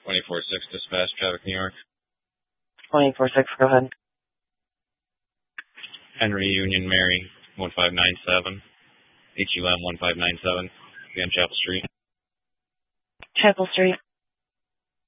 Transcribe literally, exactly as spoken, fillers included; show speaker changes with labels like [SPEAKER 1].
[SPEAKER 1] twenty-four six dispatch, traffic, New York.
[SPEAKER 2] twenty-four six, go ahead.
[SPEAKER 1] Henry Union Mary, one five nine seven. H U M one five nine seven. Again, Chapel Street.
[SPEAKER 2] Chapel Street.